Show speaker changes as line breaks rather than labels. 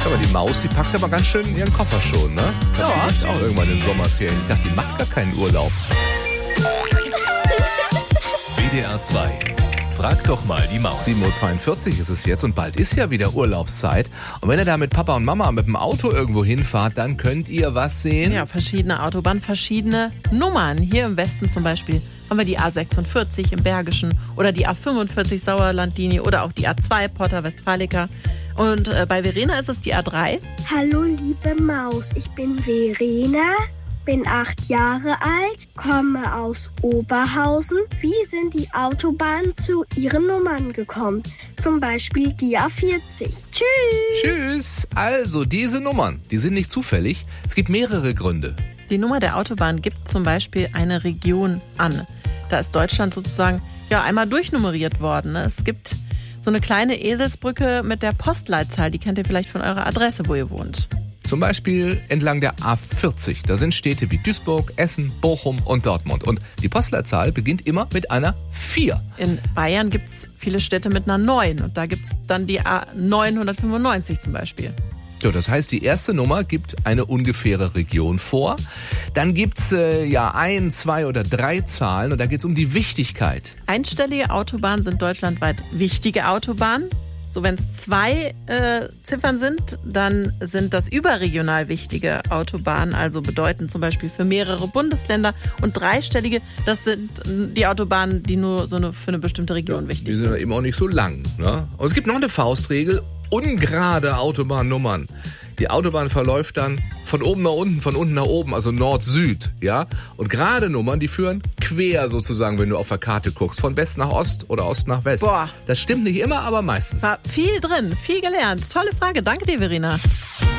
Aber die Maus, die packt aber ganz schön ihren Koffer schon, ne?
Ja.
Die macht auch irgendwann in Sommerferien. Ich dachte, die macht gar keinen Urlaub.
WDR 2. Frag doch mal die Maus.
7:42 Uhr ist es jetzt und bald ist ja wieder Urlaubszeit. Und wenn ihr da mit Papa und Mama mit dem Auto irgendwo hinfahrt, dann könnt ihr was sehen?
Ja, verschiedene Autobahnen, verschiedene Nummern. Hier im Westen zum Beispiel haben wir die A46 im Bergischen oder die A45 Sauerlandlinie oder auch die A2 Porta Westfalica. Und bei Verena ist es die A3.
Hallo liebe Maus, ich bin Verena, bin 8 Jahre alt, komme aus Oberhausen. Wie sind die Autobahnen zu ihren Nummern gekommen? Zum Beispiel die A40. Tschüss!
Tschüss! Also, diese Nummern, die sind nicht zufällig. Es gibt mehrere Gründe.
Die Nummer der Autobahn gibt zum Beispiel eine Region an. Da ist Deutschland sozusagen einmal durchnummeriert worden. Ne? Es gibt so eine kleine Eselsbrücke mit der Postleitzahl. Die kennt ihr vielleicht von eurer Adresse, wo ihr wohnt.
Zum Beispiel entlang der A40. Da sind Städte wie Duisburg, Essen, Bochum und Dortmund. Und die Postleitzahl beginnt immer mit einer 4.
In Bayern gibt es viele Städte mit einer 9. Und da gibt es dann die A995 zum Beispiel.
So, das heißt, die erste Nummer gibt eine ungefähre Region vor. Dann gibt's 1, 2 oder 3 Zahlen und da geht's um die Wichtigkeit.
Einstellige Autobahnen sind deutschlandweit wichtige Autobahnen. So, wenn es 2 Ziffern sind, dann sind das überregional wichtige Autobahnen, also bedeutend zum Beispiel für mehrere Bundesländer. Und 3-stellige, das sind die Autobahnen, die nur für eine bestimmte Region wichtig sind.
Die sind eben auch nicht so lang. Ne? Und es gibt noch eine Faustregel: ungerade Autobahnnummern. Die Autobahn verläuft dann von oben nach unten, von unten nach oben, also Nord-Süd, ja. Und gerade Nummern, die führen quer sozusagen, wenn du auf der Karte guckst, von West nach Ost oder Ost nach West.
Boah.
Das stimmt nicht immer, aber meistens.
War viel drin, viel gelernt. Tolle Frage. Danke dir, Verena.